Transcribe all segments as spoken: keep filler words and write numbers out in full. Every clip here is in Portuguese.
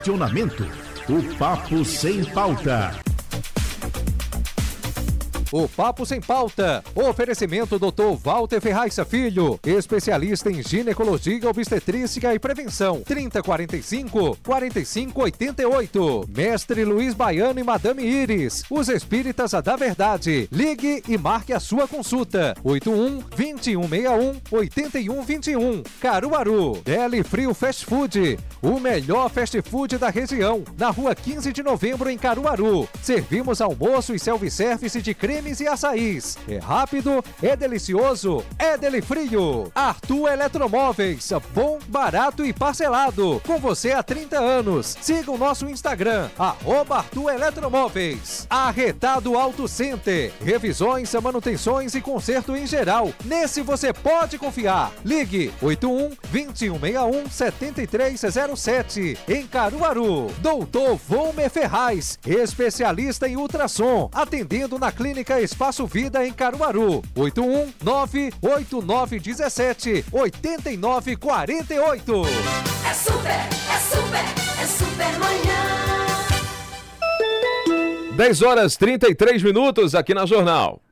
Questionamento, o Papo Sem Pauta. O Papo Sem Pauta. Oferecimento doutor Walter Ferraz Filho, especialista em ginecologia, obstetrícia e prevenção. trinta, quarenta e cinco, quarenta e cinco, oitenta e oito. Mestre Luiz Baiano e Madame Iris, os espíritas da verdade. Ligue e marque a sua consulta. oito um, vinte e um sessenta e um, oitenta e um vinte e um. Caruaru. Deli Frio Fast Food, o melhor fast food da região. Na rua quinze de novembro, em Caruaru. Servimos almoço e self-service de creme e açaís. É rápido, é delicioso, é Deli Frio. Arthur Eletromóveis, bom, barato e parcelado. Com você há trinta anos. Siga o nosso Instagram, arroba Arthur Eletromóveis. Arretado Auto Center, revisões, manutenções e conserto em geral. Nesse você pode confiar. Ligue oito um, vinte e um sessenta e um, setenta e três zero sete. Em Caruaru. Doutor Volmer Ferraz, especialista em ultrassom, atendendo na clínica Espaço Vida em Caruaru. oito um nove oito nove um sete oito nove quatro oito. É super, é super, é super manhã. dez horas e trinta e três minutos aqui na Jornal.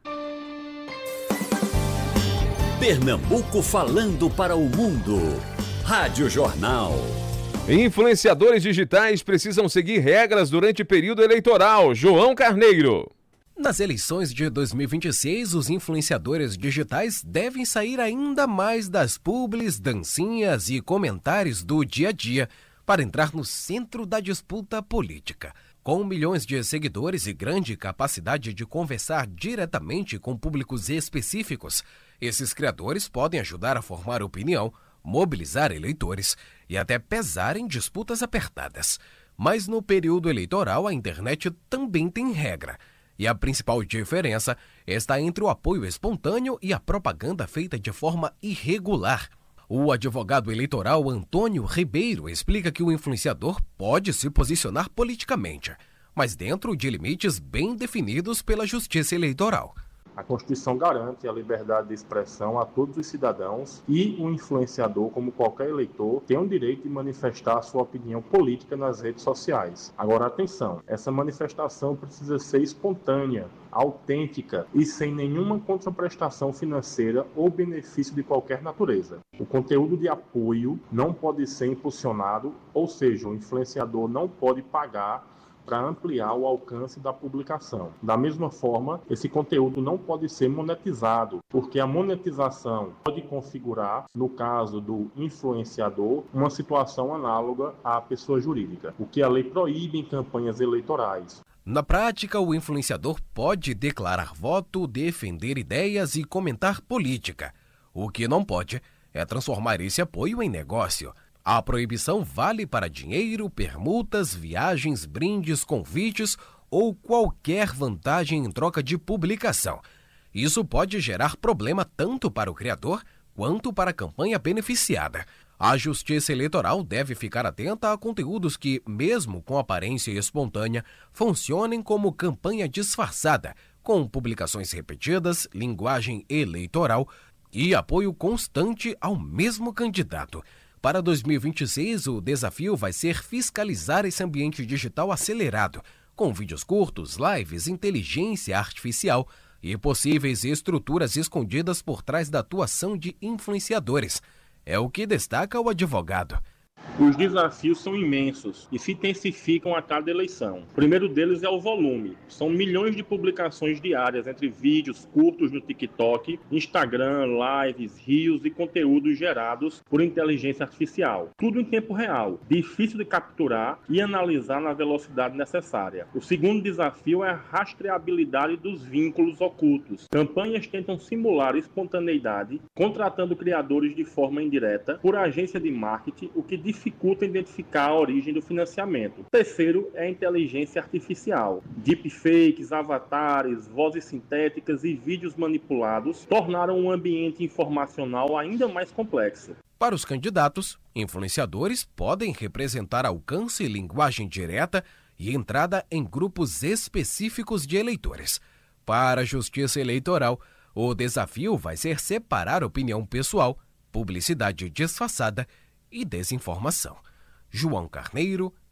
Pernambuco falando para o mundo. Rádio Jornal. Influenciadores digitais precisam seguir regras durante o período eleitoral. João Carneiro. Nas eleições de dois mil e vinte e seis, os influenciadores digitais devem sair ainda mais das publis, dancinhas e comentários do dia a dia para entrar no centro da disputa política. Com milhões de seguidores e grande capacidade de conversar diretamente com públicos específicos, esses criadores podem ajudar a formar opinião, mobilizar eleitores e até pesar em disputas apertadas. Mas no período eleitoral, a internet também tem regra. E a principal diferença está entre o apoio espontâneo e a propaganda feita de forma irregular. O advogado eleitoral Antônio Ribeiro explica que o influenciador pode se posicionar politicamente, mas dentro de limites bem definidos pela Justiça Eleitoral. A Constituição garante a liberdade de expressão a todos os cidadãos e o influenciador, como qualquer eleitor, tem o direito de manifestar a sua opinião política nas redes sociais. Agora, atenção, essa manifestação precisa ser espontânea, autêntica e sem nenhuma contraprestação financeira ou benefício de qualquer natureza. O conteúdo de apoio não pode ser impulsionado, ou seja, o influenciador não pode pagar para ampliar o alcance da publicação. Da mesma forma, esse conteúdo não pode ser monetizado, porque a monetização pode configurar, no caso do influenciador, uma situação análoga à pessoa jurídica, o que a lei proíbe em campanhas eleitorais. Na prática, o influenciador pode declarar voto, defender ideias e comentar política. O que não pode é transformar esse apoio em negócio. A proibição vale para dinheiro, permutas, viagens, brindes, convites ou qualquer vantagem em troca de publicação. Isso pode gerar problema tanto para o criador quanto para a campanha beneficiada. A Justiça Eleitoral deve ficar atenta a conteúdos que, mesmo com aparência espontânea, funcionem como campanha disfarçada, com publicações repetidas, linguagem eleitoral e apoio constante ao mesmo candidato. Para dois mil e vinte e seis, o desafio vai ser fiscalizar esse ambiente digital acelerado, com vídeos curtos, lives, inteligência artificial e possíveis estruturas escondidas por trás da atuação de influenciadores. É o que destaca o advogado. Os desafios são imensos e se intensificam a cada eleição. O primeiro deles é o volume. São milhões de publicações diárias entre vídeos curtos no TikTok, Instagram, lives, reels e conteúdos gerados por inteligência artificial. Tudo em tempo real, difícil de capturar e analisar na velocidade necessária. O segundo desafio é a rastreabilidade dos vínculos ocultos. Campanhas tentam simular espontaneidade, contratando criadores de forma indireta por agência de marketing, o que dificulta identificar a origem do financiamento. O terceiro é a inteligência artificial. Deepfakes, avatares, vozes sintéticas e vídeos manipulados tornaram um ambiente informacional ainda mais complexo. Para os candidatos, influenciadores podem representar alcance, linguagem direta e entrada em grupos específicos de eleitores. Para a Justiça Eleitoral, o desafio vai ser separar opinião pessoal, publicidade disfarçada e desinformação. João Carneiro,